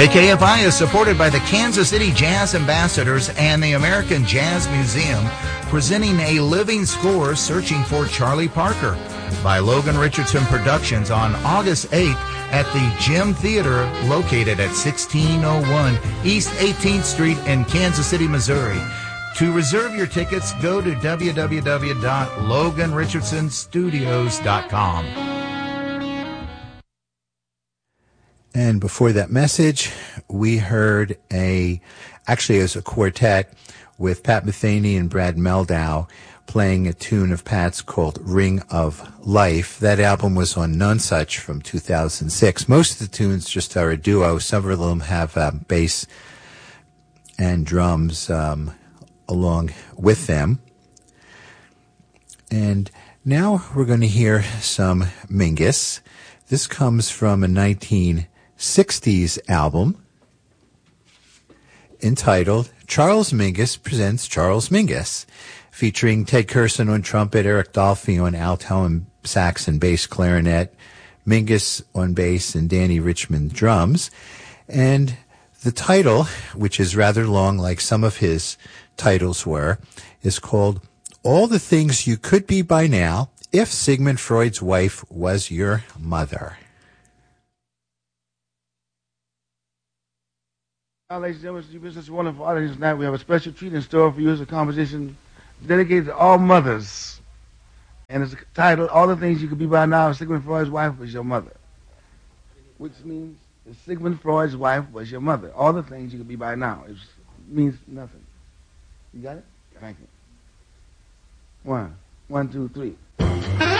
KKFI is supported by the Kansas City Jazz Ambassadors and the American Jazz Museum, presenting a living score searching for Charlie Parker by Logan Richardson Productions on August 8th at the Gym Theater located at 1601 East 18th Street in Kansas City, Missouri. To reserve your tickets, go to www.loganrichardsonstudios.com. And before that message, we heard actually as a quartet with Pat Metheny and Brad Meldau playing a tune of Pat's called Ring of Life. That album was on Nonesuch from 2006. Most of the tunes just are a duo. Several of them have bass and drums along with them. And now we're going to hear some Mingus. This comes from a 1960s album entitled Charles Mingus Presents Charles Mingus, featuring Ted Curson on trumpet, Eric Dolphy on alto and sax and bass clarinet, Mingus on bass, and Danny Richmond drums. And the title, which is rather long like some of his titles were, is called All the Things You Could Be By Now If Sigmund Freud's Wife Was Your Mother. Ladies and gentlemen, you've been such a wonderful audience tonight. We have a special treat in store for you as a composition dedicated to all mothers. And it's titled, All the Things You Could Be By Now If Sigmund Freud's Wife Was Your Mother. Which means, if Sigmund Freud's wife was your mother. All the things you could be by now. It means nothing. You got it? Thank you. 1, 2, 3.